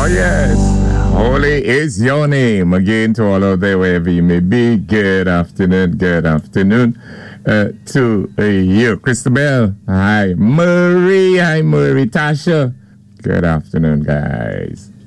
yes. Holy is your name. Again, to all of there, wherever you may be, good afternoon, good afternoon. To you, Christabel. Hi, Murray. Hi, Murray. Tasha. Good afternoon, guys.